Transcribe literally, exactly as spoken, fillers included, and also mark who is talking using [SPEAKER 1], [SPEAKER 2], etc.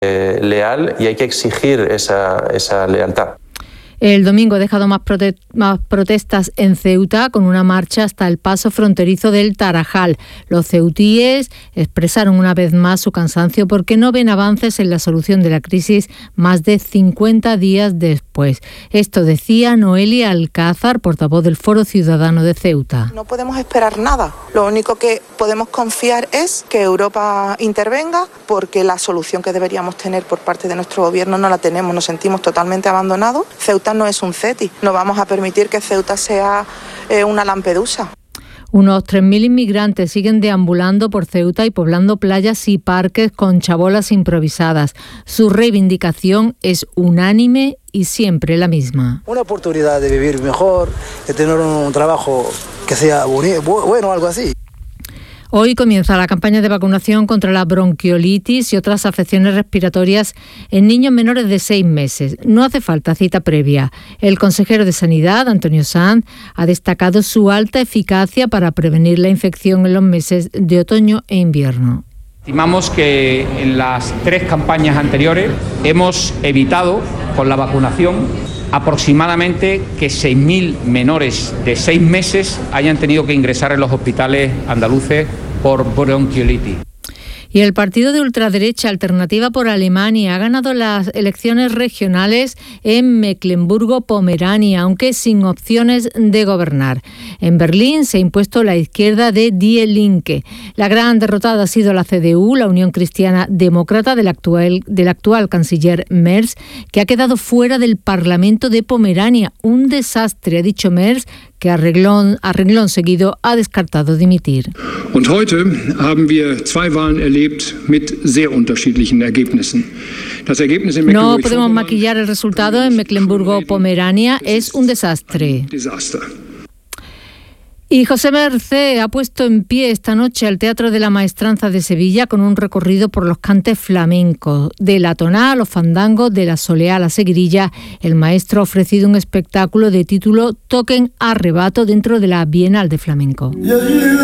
[SPEAKER 1] eh, leal y hay que exigir esa, esa lealtad.
[SPEAKER 2] El domingo ha dejado más, prote- más protestas en Ceuta, con una marcha hasta el paso fronterizo del Tarajal. Los ceutíes expresaron una vez más su cansancio porque no ven avances en la solución de la crisis más de cincuenta días después. Esto decía Noelia Alcázar, portavoz del Foro Ciudadano de Ceuta.
[SPEAKER 3] No podemos esperar nada. Lo único que podemos confiar es que Europa intervenga, porque la solución que deberíamos tener por parte de nuestro gobierno no la tenemos. Nos sentimos totalmente abandonados. Ceuta no es un CETI. No vamos a permitir que Ceuta sea eh, una Lampedusa.
[SPEAKER 2] Unos tres mil inmigrantes siguen deambulando por Ceuta y poblando playas y parques con chabolas improvisadas. Su reivindicación es unánime y siempre la misma.
[SPEAKER 4] Una oportunidad de vivir mejor, de tener un trabajo que sea bueno, algo así.
[SPEAKER 2] Hoy comienza la campaña de vacunación contra la bronquiolitis y otras afecciones respiratorias en niños menores de seis meses. No hace falta cita previa. El consejero de Sanidad, Antonio Sanz, ha destacado su alta eficacia para prevenir la infección en los meses de otoño e invierno.
[SPEAKER 5] Estimamos que en las tres campañas anteriores hemos evitado con la vacunación aproximadamente que seis mil menores de seis meses hayan tenido que ingresar en los hospitales andaluces por bronquiolitis.
[SPEAKER 2] Y el partido de ultraderecha Alternativa por Alemania ha ganado las elecciones regionales en Mecklemburgo-Pomerania, aunque sin opciones de gobernar. En Berlín se ha impuesto la izquierda de Die Linke. La gran derrotada ha sido la C D U, la Unión Cristiana Demócrata del actual, del actual canciller Merz, que ha quedado fuera del Parlamento de Pomerania. Un desastre, ha dicho Merz, que a renglón, a renglón seguido ha descartado dimitir.
[SPEAKER 6] Und heute haben wir zwei Wahlen erlebt mit sehr unterschiedlichen Ergebnissen. Das Ergebnis in
[SPEAKER 2] No podemos maquillar el resultado en Mecklemburgo-Pomerania, es un desastre. Y José Mercé ha puesto en pie esta noche al Teatro de la Maestranza de Sevilla con un recorrido por los cantes flamencos. De la toná a los fandangos, de la soleá a la seguirilla, el maestro ha ofrecido un espectáculo de título Toquen Arrebato dentro de la Bienal de Flamenco.